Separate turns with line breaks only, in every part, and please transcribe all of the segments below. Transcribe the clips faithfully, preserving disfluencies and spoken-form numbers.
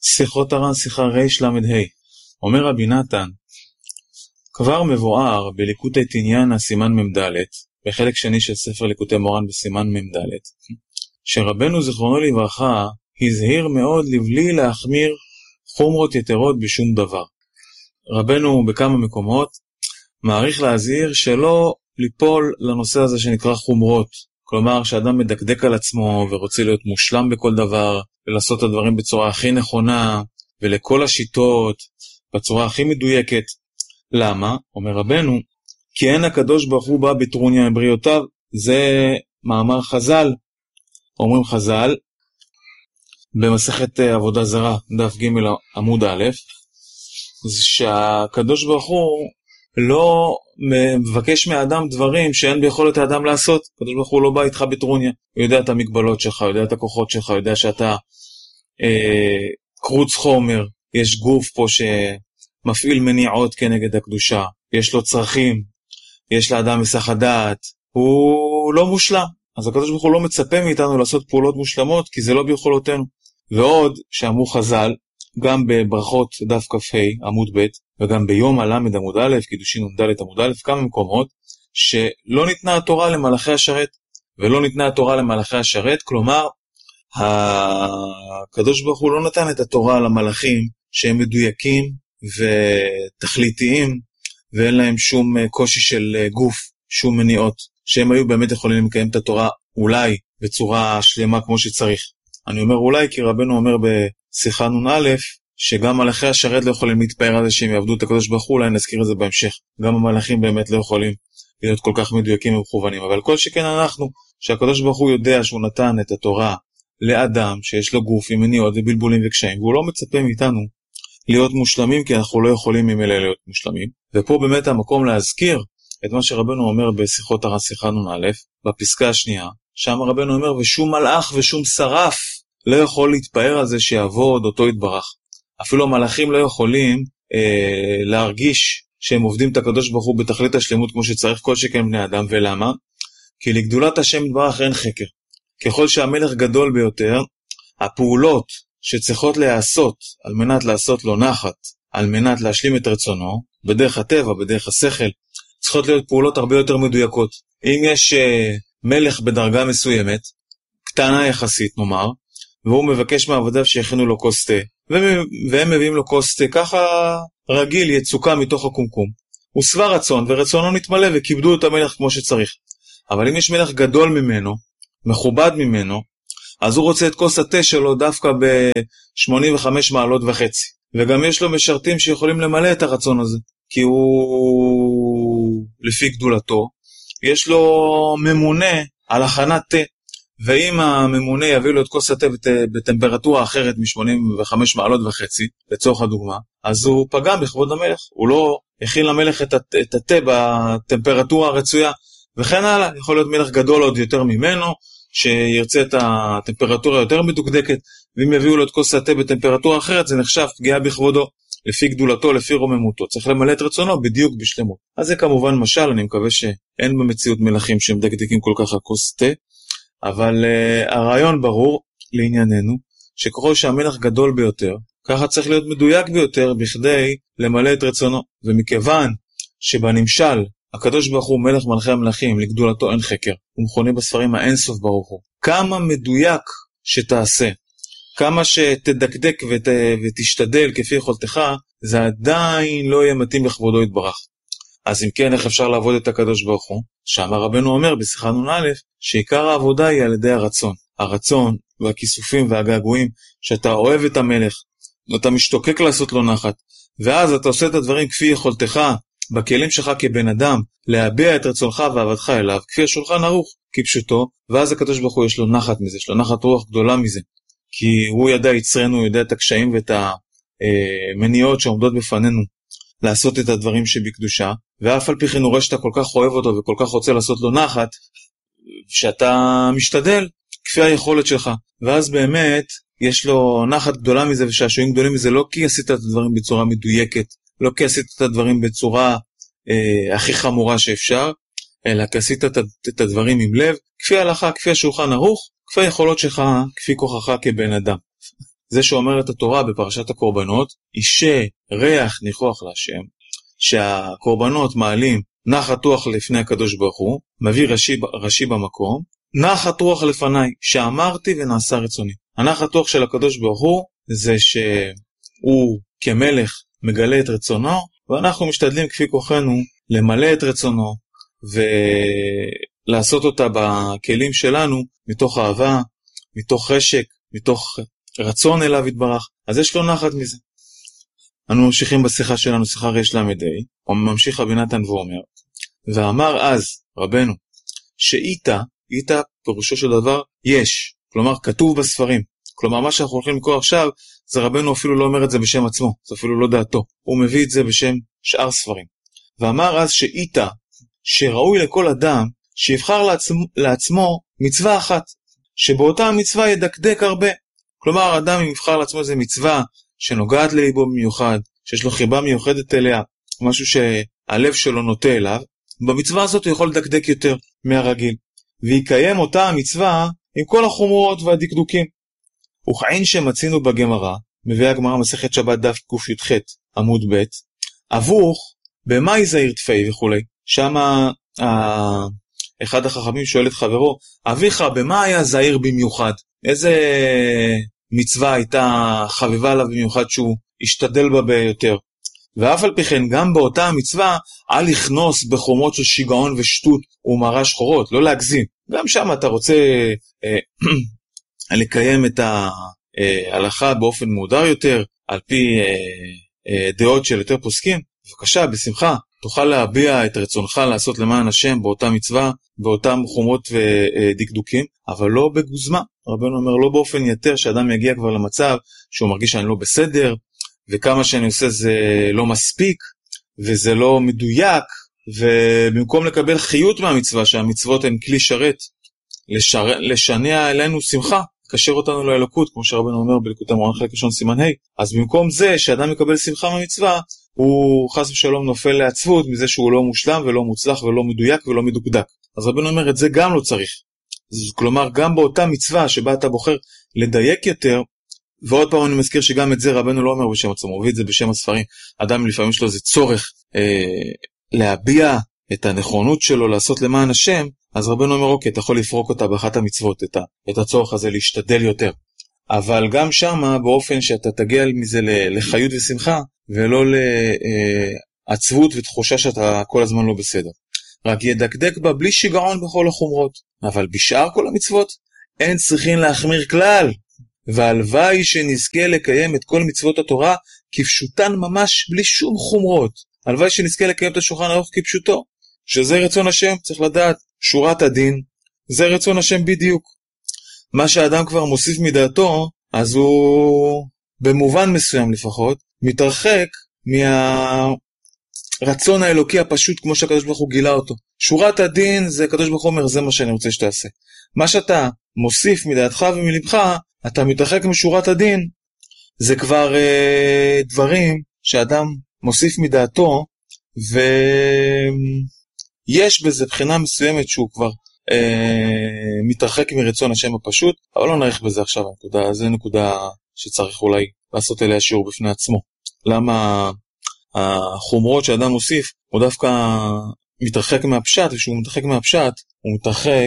שיחות הר"ן, שיחה ריש למד ה'. אומר רבי נתן, כבר מבואר בליקוטי תניאנה סימן ממד, בחלק שני של ספר ליקוטי מורן בסימן ממד, שרבנו זיכרונו לברכה הזהיר מאוד לבלי להחמיר חומרות יתרות בשום דבר. רבנו בכמה מקומות מעריך להזהיר שלא ליפול לנושא הזה שנקרא חומרות, כלומר שאדם מדקדק על עצמו ורוצה להיות מושלם בכל דבר ולעשות את הדברים בצורה הכי נכונה ולכל השיטות בצורה הכי מדויקת. למה? אומר רבנו, כי אין הקדוש ברוך הוא בא בטרוניה מבריאותיו. זה מאמר חז"ל. אומרים חז"ל במסכת עבודה זרה דף ג' עמוד א', שהקדוש ברוך הוא לא מבקש מהאדם דברים שאין ביכולת האדם לעשות. הקדוש ברוך הוא לא בא איתך בטרוניה, הוא יודע את המגבלות שלך, הוא יודע את הכוחות שלך, הוא יודע שאתה אה, קרוץ חומר, יש גוף פה שמפעיל מניעות כנגד הקדושה, יש לו צרכים, יש לאדם מסך הדעת, הוא לא מושלם. אז הקדוש ברוך הוא לא מצפה מאיתנו לעשות פעולות מושלמות, כי זה לא ביכולותינו. ועוד שאמרו חז"ל, גם בברכות דף כ"ה עמוד ב' וגם ביום הלמד עמוד א', קידושין נ"ד עמוד א', כמה מקומות שלא ניתנה התורה למלאכי השרת, ולא ניתנה התורה למלאכי השרת, כלומר הקדוש ברוך הוא לא נתן את התורה למלאכים שהם מדויקים ותכליתיים ואין להם שום קושי של גוף, שום מניעות, שהם היו באמת יכולים לקיים את התורה אולי בצורה שלמה כמו שצריך. אני אומר אולי כי רבנו אומר בשיחה נ"א שגם מלאכי השרת לא יכולים להתפאר על זה שהם יעבדו את הקדוש ברוך הוא, אולי נזכיר את זה בהמשך. גם המלאכים באמת לא יכולים להיות כל כך מדויקים ומכוונים, אבל כל שכן אנחנו, שהקדוש ברוך הוא יודע שהוא נתן את התורה לאדם שיש לו גוף עם מניעות ובלבולים וקשיים, והוא לא מצפה מאיתנו להיות מושלמים, כי אנחנו לא יכולים ממילא להיות מושלמים. ופה באמת המקום להזכיר את מה שרבנו אומר בשיחות הר"ן שיחה נ"א, בפסקה השנייה, שם רבנו אומר, ושום מלאך ושום שרף לא יכול להתפאר על זה שיעבוד אותו יתברך. אפילו המלאכים לא יכולים אה, להרגיש שהם עובדים את הקדוש ברוך הוא בתכלית השלמות כמו שצריך, כל שכן בני אדם. ולמה? כי לגדולת השם יתברך אין חקר. ככל שהמלך גדול ביותר, הפעולות שצריכות להיעשות על מנת לעשות לו נחת, על מנת להשלים את רצונו, בדרך הטבע, בדרך השכל, צריכות להיות פעולות הרבה יותר מדויקות. אם יש אה, מלך בדרגה מסוימת, קטנה יחסית נאמר, והוא מבקש מעבדיו שיכינו לו כוס תה, והם מביאים לו כוס תה ככה רגיל, יצוקה מתוך הקומקום, הוא שבע רצון ורצונו נתמלא וכיבדו את המלך כמו שצריך. אבל אם יש מלך גדול ממנו, מכובד ממנו, אז הוא רוצה את כוס התה שלו דווקא ב-שמונים וחמש מעלות וחצי, וגם יש לו משרתים שיכולים למלא את הרצון הזה, כי הוא לפי גדולתו יש לו ממונה על הכנת תה, ואם הממונה יביא לו את כוס התה בטמפרטורה אחרת מ-שמונים וחמש מעלות וחצי, לצורך הדוגמה, אז הוא פגע בכבוד המלך, הוא לא הכין למלך את התה בטמפרטורה הרצויה, וכן הלאה. יכול להיות מלך גדול עוד יותר ממנו, שירצה את הטמפרטורה יותר מדוקדקת, ואם יביאו לו את כוס התה בטמפרטורה אחרת, זה נחשב פגיעה בכבודו, לפי גדולתו, לפי רוממותו. צריך למלא את רצונו בדיוק בשלמות. אז זה כמובן משל, אני מקווה שאין במציאות מלכים שהם דקדקים כל כך על כוס תה, אבל uh, הרעיון ברור לענייננו, שככל שהמלך גדול ביותר, ככה צריך להיות מדויק ביותר בכדי למלא את רצונו. ומכיוון שבנמשל הקדוש ברוך הוא מלך מלכי המלכים, לגדולתו אין חקר, הוא מכונה בספרים האינסוף ברוך הוא, כמה מדויק שתעשה, כמה שתדקדק ות, ותשתדל כפי יכולתך, זה עדיין לא יהיה מתאים לכבודו יתברך. אז אם כן, איך אפשר לעבוד את הקדוש ברוך הוא? שם רבנו אומר בשיחה נ"א שעיקר העבודה היא על ידי הרצון. הרצון והכיסופים והגעגועים, שאתה אוהב את המלך, אתה משתוקק לעשות לו נחת, ואז אתה עושה את הדברים כפי יכולתך, בכלים שלך כבן אדם, להביע את רצונך ואהבתך אליו, כפי השולחן ערוך, כפשוטו, ואז הקדוש ברוך הוא יש לו נחת מזה, יש לו נחת רוח גדולה מזה, כי הוא ידע יצרנו, הוא יודע את הקשיים ואת המניעות שעומדות בפנינו, לעשות את הדברים שבקדושה, ואף על פי כן הוא רואה שאתה כל כך אוהב אותו וכל כך רוצה לעשות לו נחת, שאתה משתדל כפי היכולת שלך, ואז באמת יש לו נחת גדולה מזה ושעשועים גדולים מזה, לא כי עשית את הדברים בצורה מדויקת, לא כי עשית את הדברים בצורה אה, הכי חמורה שאפשר, אלא כי עשית את, את הדברים עם לב, כפי ההלכה, כפי השולחן ערוך, כפי היכולות שלך, כפי כוחך כבן אדם. זה שאומר את התורה בפרשת הקורבנות, אישה ריח ניחוח להשם, שהקורבנות מעלים נחת רוח לפני הקדוש ברוך הוא, מביא רש"י, רש"י במקום, נחת רוח לפניי, שאמרתי ונעשה רצוני. הנחת רוח של הקדוש ברוך הוא, זה שהוא כמלך מגלה את רצונו, ואנחנו משתדלים כפי כוחנו למלא את רצונו, ולעשות אותה בכלים שלנו, מתוך אהבה, מתוך חשק, מתוך רצון אליו יתברך. אז יש לו נחת מזה. אנו ממשיכים בשיחה שלנו, שיחה רש למדי, וממשיך רבי נתן ואומר, ואמר אז רבנו, שאיתה, איתה פירושו של דבר, יש, כלומר כתוב בספרים, כלומר מה שאנחנו הולכים לקרוא עכשיו, זה רבנו אפילו לא אומר את זה בשם עצמו, זה אפילו לא דעתו, הוא מביא את זה בשם שאר ספרים. ואמר אז שאיתה, שראוי לכל אדם, שיבחר לעצמו, לעצמו מצווה אחת, שבאותה המצווה ידקדק הרבה. כלומר, אדם אם יבחר לעצמו איזה מצווה שנוגעת לליבו במיוחד, שיש לו חיבה מיוחדת אליה, משהו שהלב שלו נוטה אליו, במצווה הזאת הוא יכול לדקדק יותר מהרגיל, ויקיים אותה המצווה עם כל החומרות והדקדוקים. וכעין שמצינו בגמרא, מביאה הגמרא מסכת שבת דף ק"ח עמוד ב', אבוך במאי זעיר תפי וכולי. שם אה, אחד החכמים שואל את חברו, אביך במה היה זעיר במיוחד? איזה מצווה הייתה חביבה עליו במיוחד שהוא השתדל בה ביותר? ואף על פי כן גם באותה המצווה אל לכנוס בחומות של שיגעון ושטות ומראה שחורות, לא להגזים. גם שם אתה רוצה אה, לקיים את ההלכה באופן מודר יותר, על פי אה, אה, דעות של יותר פוסקים, בבקשה, בשמחה, תוכל להביע את רצונך לעשות למען השם באותה מצווה, באותם חומות ודקדוקים, אבל לא בגוזמה. רבנו אומר, לא באופן יתר שאדם יגיע כבר למצב שהוא מרגיש שאני לא בסדר, וכמה שאני עושה זה לא מספיק, וזה לא מדויק, ובמקום לקבל חיות מהמצווה, שהמצוות הן כלי שרת, לשר... לשנע אלינו שמחה, קשר אותנו לאלוקות, כמו שרבנו אומר בליקוטי מוהר"ן חלק ראשון סימן ה'. אז במקום זה שאדם יקבל שמחה מהמצווה, הוא חס ושלום נופל לעצבות מזה שהוא לא מושלם ולא מוצלח ולא מדויק ולא מדוקדק. אז רבנו אומר, את זה גם לא צריך. כלומר, גם באותה מצווה שבה אתה בוחר לדייק יותר, ועוד פעם אני מזכיר שגם את זה רבנו לא אומר בשם עצמו, הוא מביא את זה בשם הספרים. אדם לפעמים יש לו איזה צורך אה, להביע את הנכונות שלו לעשות למען השם, אז רבנו אומר, אוקיי, אתה יכול לפרוק אותה באחת המצוות, את, ה, את הצורך הזה להשתדל יותר. אבל גם שמה, באופן שאתה תגיע מזה לחיות ושמחה, ולא לעצבות ותחושה שאתה כל הזמן לא בסדר. רק ידקדק בה בלי שיגעון בכל החומרות. אבל בשאר כל המצוות, אין צריכים להחמיר כלל. והלוואי שנזכה לקיים את כל מצוות התורה, כפשוטן ממש בלי שום חומרות. הלוואי שנזכה לקיים את השולחן ערוך כפשוטו. שזה רצון השם, צריך לדעת, שורת הדין, זה רצון השם בדיוק. מה שהאדם כבר מוסיף מדעתו, אז הוא, במובן מסוים לפחות, מתרחק מהרצון האלוקי הפשוט, כמו שהקדוש ברוך הוא גילה אותו. שורת הדין, זה הקדוש ברוך הוא אומר, זה מה שאני רוצה שתעשה. מה שאתה מוסיף מדעתך ומלבך, אתה מתרחק משורת הדין, זה כבר אה, דברים שאדם מוסיף מדעתו, ויש בזה בחינה מסוימת שהוא כבר אה, מתרחק מרצון השם הפשוט, אבל לא נערך בזה עכשיו. הנקודה, זה נקודה שצריך אולי לעשות אליה שיעור בפני עצמו. למה החומרות שאדם מוסיף, הוא דווקא מתרחק מהפשט, ושהוא מתרחק מהפשט, הוא מתרחק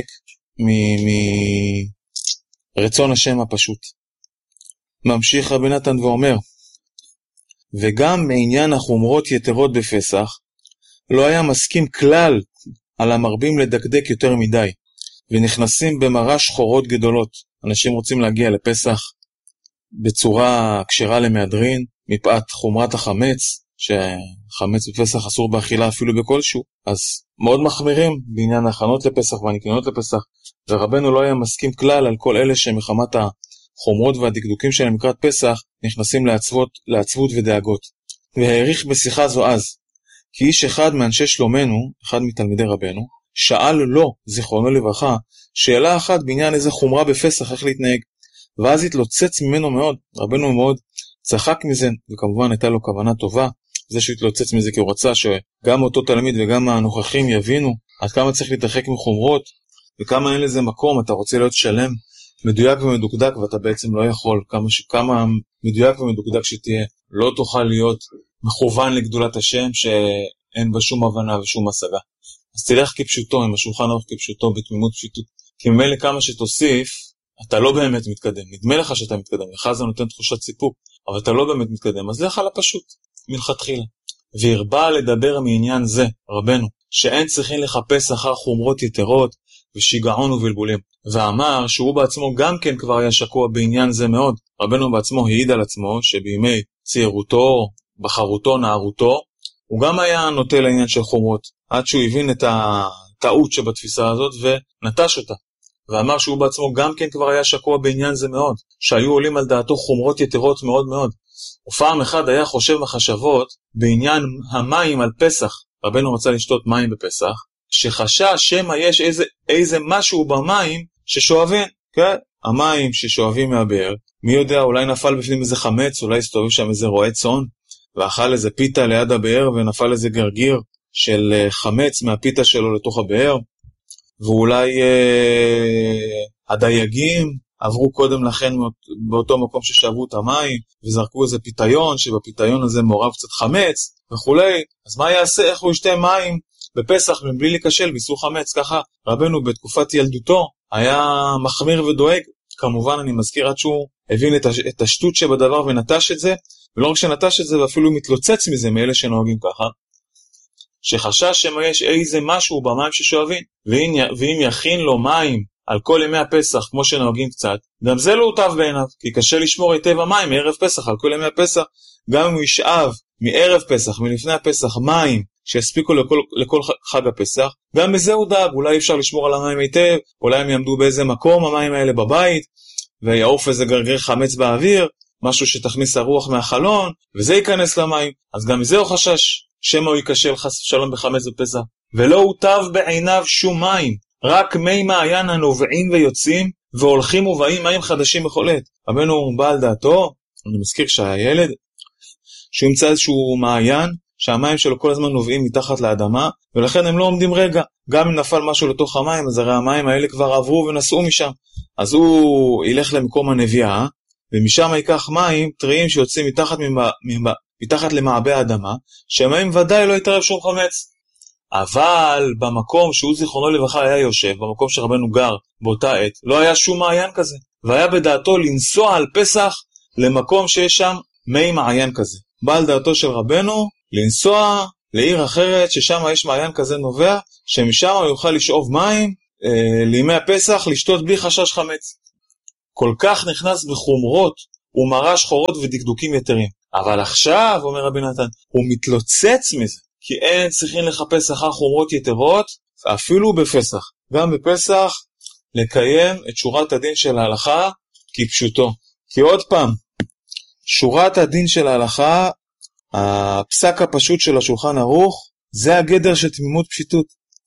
מרצון השם הפשוט. ממשיך רבי נתן ואומר, וגם מעניין החומרות יתרות בפסח, לא היה מסכים כלל על המרבים לדקדק יותר מדי, ונכנסים במראה שחורות גדולות. אנשים רוצים להגיע לפסח בצורה קשרה למהדרין, מפאת חומרת החמץ, שחמץ בפסח אסור באכילה אפילו בכלשהו, אז מאוד מחמירים בעניין ההכנות לפסח והניקיונות לפסח, ורבנו לא היה מסכים כלל על כל אלה שמחמת החומרות והדקדוקים שלהם לקראת פסח, נכנסים לעצבות, לעצבות ודאגות. והעריך בשיחה זו אז, כי איש אחד מאנשי שלומנו, אחד מתלמידי רבנו, שאל לו, זיכרונו לברכה, שאלה אחת בעניין איזה חומרה בפסח, איך להתנהג, ואז התלוצץ ממנו מאוד, רבנו מאוד צחק מזה, וכמובן הייתה לו כוונה טובה, זה שהוא התלוצץ מזה כי הוא רצה שגם אותו תלמיד וגם הנוכחים יבינו עד כמה צריך להתרחק מחומרות, וכמה אין לזה מקום, אתה רוצה להיות שלם מדויק ומדוקדק, ואתה בעצם לא יכול, כמה, ש... כמה מדויק ומדוקדק שתהיה, לא תוכל להיות מכוון לגדולת השם, שאין בה שום הבנה ושום השגה. אז תלך כפשוטו, עם השולחן ערוך כפשוטו, בתמימות פשיטות, כי ממילא כמה שתוסיף, אתה לא באמת מתקדם, נדמה לך שאתה מתקדם, לך זה נותן תחושת סיפוק, אבל אתה לא באמת מתקדם, אז לך על הפשוט, מלכתחילה. והרבה לדבר מעניין זה, רבנו, שאין צריכים לחפש אחר חומרות יתרות, ושיגעון ובלבולים. ואמר שהוא בעצמו גם כן כבר היה שקוע בעניין זה מאוד. רבנו בעצמו העיד על עצמו שבימי צעירותו, בחרותו, נערותו, הוא גם היה נוטה לעניין של חומרות, עד שהוא הבין את הטעות שבתפיסה הזאת ונטש אותה. ואמר שהוא בעצמו גם כן כבר היה שקוע בעניין זה מאוד, שהיו עולים על דעתו חומרות יתרות מאוד מאוד. ופעם אחד היה חושב מחשבות בעניין המים על פסח. רבנו רצה לשתות מים בפסח, שחשש שמא יש איזה, איזה משהו במים ששואבים, כן? המים ששואבים מהבאר, מי יודע, אולי נפל בפנים איזה חמץ, אולי הסתובב שם איזה רועה צאן, ואכל איזה פיתה ליד הבאר, ונפל איזה גרגיר של חמץ מהפיתה שלו לתוך הבאר, ואולי אה, הדייגים עברו קודם לכן באותו מקום ששאבו את המים, וזרקו איזה פיתיון, שבפיתיון הזה מעורב קצת חמץ, וכולי. אז מה יעשה, איך הוא ישתה מים בפסח מבלי להיכשל באיסור חמץ? ככה רבנו בתקופת ילדותו היה מחמיר ודואג. כמובן אני מזכיר עד שהוא הבין את, הש... את השטות שבדבר ונטש את זה, ולא רק שנטש את זה ואפילו מתלוצץ מזה מאלה שנוהגים ככה, שחשש שמה יש איזה משהו במים ששואבים, ואם, ואם יכין לו מים על כל ימי הפסח כמו שנוהגים קצת, גם זה לא הוטב בעיניו, כי קשה לשמור היטב המים מערב פסח על כל ימי הפסח. גם אם הוא ישאב מערב פסח, מלפני הפסח, מים שיספיקו לכל, לכל חג הפסח, גם בזה הוא דאג. אולי אפשר לשמור על המים היטב, אולי הם יעמדו באיזה מקום המים האלה בבית, ויעוף איזה גרגר חמץ באוויר, משהו שתכניס הרוח מהחלון, וזה ייכנס למים. אז גם מזה הוא חשש שמא הוא ייכשל חס ושלום בחמץ בפסח. ולא הוטב בעיניו שום מים, רק מי מעיין הנובעים ויוצאים, והולכים ובאים מים חדשים בכל עת. רבנו הוא בא על דעתו, אני מזכיר שהיה ילד, שהוא ימצא איזשהו מעיין, שהמים שלו כל הזמן נובעים מתחת לאדמה, ולכן הם לא עומדים רגע. גם אם נפל משהו לתוך המים, אז הרי המים האלה כבר עברו ונסעו משם. אז הוא ילך למקום הנביאה, ומשם ייקח מים טריים שיוצאים מתחת, ממע... ממע... מתחת למעבה האדמה, שהמים ודאי לא יתערב שום חמץ. אבל במקום שהוא זיכרונו לברכה היה יושב, במקום שרבנו גר באותה עת, לא היה שום מעיין כזה. והיה בדעתו לנסוע על פסח למקום שיש שם מי מעיין כזה. בא על דעתו של רבנו לנסוע לעיר אחרת ששם יש מעיין כזה נובע, שמשם הוא יוכל לשאוב מים אה, לימי הפסח, לשתות בלי חשש חמץ. כל כך נכנס בחומרות ומראה שחורות ודקדוקים יתרים. אבל עכשיו, אומר רבי נתן, הוא מתלוצץ מזה, כי אין צריכים לחפש אחר חומרות יתרות, אפילו בפסח. גם בפסח לקיים את שורת הדין של ההלכה כפשוטו. כי עוד פעם, שורת הדין של ההלכה, הפסק הפשוט של השולחן ערוך, זה הגדר של תמימות פשיטות.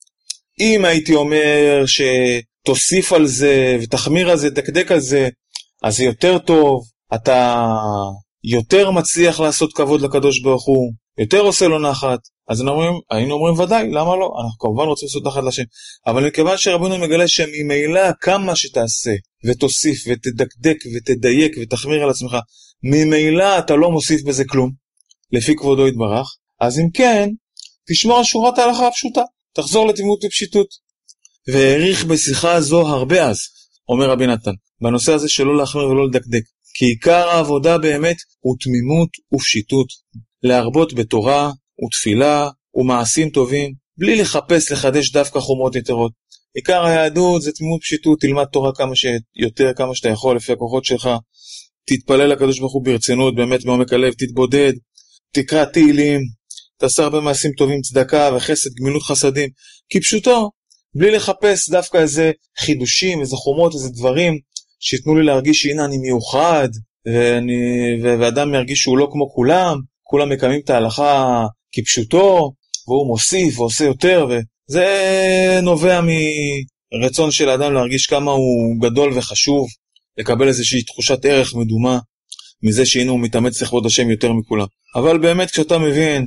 אם הייתי אומר שתוסיף על זה ותחמיר על זה, דקדק על זה, אז זה יותר טוב, אתה יותר מצליח לעשות כבוד לקדוש ברוך הוא, יותר עושה לו נחת. אז אומרים, היינו אומרים ודאי, למה לא? אנחנו כמובן רוצים לעשות נחת לשם. אבל מכיוון שרבנו מגלה שממילא כמה שתעשה ותוסיף ותדקדק ותדייק ותחמיר על עצמך, ממילא אתה לא מוסיף בזה כלום, לפי כבודו יתברך. אז אם כן, תשמור על שורת ההלכה הפשוטה, תחזור לתמימות ופשיטות. והעריך בשיחה זו הרבה אז, אומר רבי נתן, בנושא הזה שלא להחמיר ולא לדקדק, כי עיקר העבודה באמת הוא תמימות ופשיטות, להרבות בתורה ותפילה ומעשים טובים, בלי לחפש לחדש דווקא חומרות יתרות. עיקר היהדות זה תמימות פשיטות, תלמד תורה כמה שיותר, כמה שאתה יכול, לפי הכוחות שלך, תתפלל לקדוש ברוך הוא ברצינות, באמת מעומק הלב, תתבודד, תקרא תהילים, תעשה הרבה מעשים טובים, צדקה וחסד, גמילות חסדים, כי פשוטו, בלי לחפש דווקא איזה חידושים, איזה חומות, איזה דברים, שיתנו לי להרגיש שהנה אני מיוחד, ואני, ואדם מרגיש שהוא לא כמו כולם, כולם מקיימים את ההלכה כפשוטו, והוא מוסיף ועושה יותר, וזה נובע מרצון של האדם להרגיש כמה הוא גדול וחשוב, לקבל איזושהי תחושת ערך מדומה, מזה שהנה הוא מתאמץ לכבוד השם יותר מכולם. אבל באמת כשאתה מבין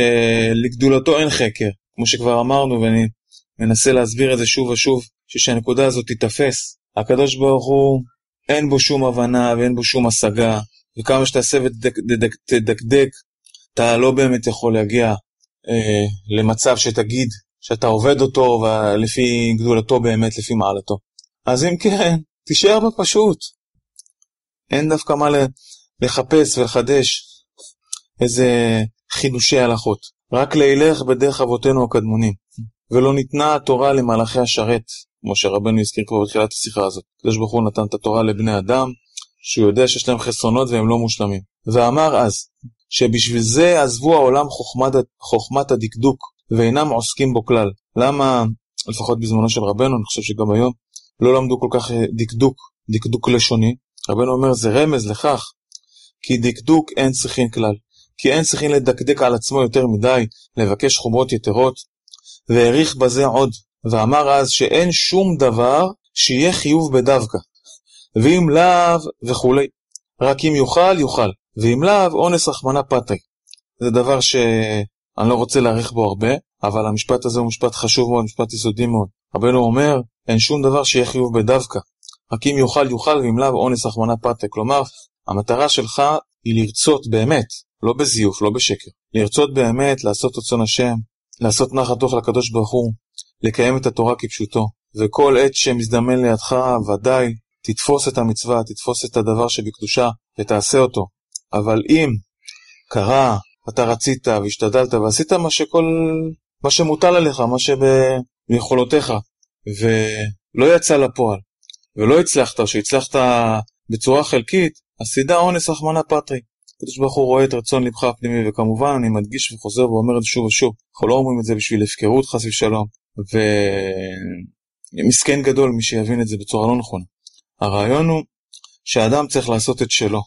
שלגדולתו אין חקר, כמו שכבר אמרנו, ואני מנסה להסביר את זה שוב ושוב, שהנקודה הזאת תתפס, הקדוש ברוך הוא אין בו שום הבנה ואין בו שום השגה, וכמה שתעשה ותדקדק, אתה לא באמת יכול להגיע אה, למצב שתגיד שאתה עובד אותו לפי גדולתו באמת, לפי מעלתו. אז אם כן, תישאר בפשוט. אין דווקא מה לחפש ולחדש איזה חידושי הלכות. רק להילך בדרך אבותינו הקדמונים. ולא ניתנה התורה למלאכי השרת, כמו שרבנו הזכיר כבר בתחילת השיחה הזאת. הקדוש ברוך הוא נתן את התורה לבני אדם, שהוא יודע שיש להם חסרונות והם לא מושלמים. ואמר אז, שבשביל זה עזבו העולם חוכמת, חוכמת הדקדוק, ואינם עוסקים בו כלל. למה, לפחות בזמנו של רבנו, אני חושב שגם היום, לא למדו כל כך דקדוק, דקדוק לשוני. רבנו אומר, זה רמז לכך, כי דקדוק אין צריכים כלל. כי אין צריכים לדקדק על עצמו יותר מדי, לבקש חומרות יתרות, והעריך בזה עוד. ואמר אז שאין שום דבר שיהיה חיוב בדווקא. ואם לאו וכולי. רק אם יוכל, יוכל. ואם לאו, אונס רחמנה פטרי. זה דבר שאני לא רוצה להעריך בו הרבה, אבל המשפט הזה הוא משפט חשוב מאוד, משפט יסודי מאוד. רבנו אומר, אין שום דבר שיהיה חיוב בדווקא. רק אם יוכל, יוכל, ואם לאו, אונס רחמנה פטרי. כלומר, המטרה שלך היא לרצות באמת, לא בזיוף, לא בשקר. לרצות באמת, לעשות רצון השם, לעשות נחת רוח לקדוש ברוך הוא, לקיים את התורה כפשוטו. וכל עת שמזדמן לידך, ודאי, תתפוס את המצווה, תתפוס את הדבר שבקדושה, ותעשה אותו. אבל אם קרה, אתה רצית והשתדלת ועשית מה שכל, מה שמוטל עליך, מה שביכולותיך, ולא יצא לפועל, ולא הצלחת, או שהצלחת בצורה חלקית, אז תדע אונס רחמנה פטרי. הקדוש ברוך הוא רואה את רצון לבך הפנימי, וכמובן אני מדגיש וחוזר ואומר את זה שוב ושוב, אנחנו לא אומרים את זה בשביל הפקרות חס ושלום, ומסכן גדול מי שיבין את זה בצורה לא נכונה. הרעיון הוא שהאדם צריך לעשות את שלו,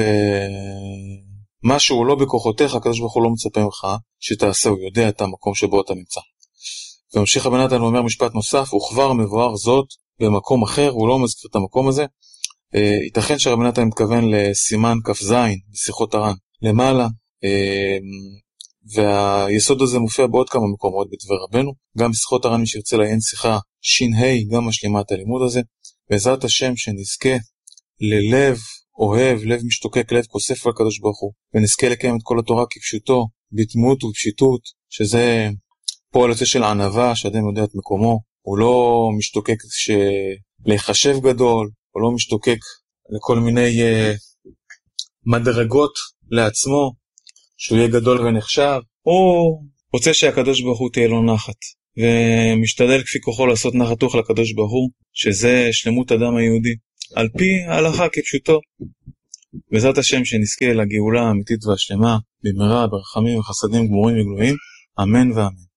ומשהו לא בכוחותיך, הקדוש ברוך הוא לא מצפה ממך שתעשה, הוא יודע את המקום שבו אתה נמצא. וממשיך רבי נתן ואומר משפט נוסף, הוא כבר מבואר זאת במקום אחר, הוא לא מזכיר את המקום הזה. ייתכן שרבי נתן מתכוון לסימן כ"ז בשיחות הר"ן למעלה, והיסוד הזה מופיע בעוד כמה מקומות בדברי רבנו, גם בשיחות הר"ן מי שירצה לעיין שיחה ש"ה, גם משלימה את הלימוד הזה. בעזרת השם שנזכה ללב אוהב, לב משתוקק, לב כוסף לקדוש ברוך הוא, ונזכה לקיים את כל התורה כפשוטו, בתמימות ובפשיטות, שזה פועל יוצא של ענווה, שאדם יודע את מקומו, הוא לא משתוקק להיחשב גדול, הוא לא משתוקק לכל מיני uh, מדרגות לעצמו, שהוא יהיה גדול ונחשב, הוא רוצה שהקדוש ברוך הוא תהיה לו נחת, ומשתדל כפי כוחו לעשות נחת רוח לקדוש ברוך הוא, שזה שלמות אדם היהודי, על פי ההלכה כפשוטו. בעזרת השם שנזכה לגאולה האמיתית והשלמה, במהרה ברחמים וחסדים גמורים וגלויים, אמן ואמן.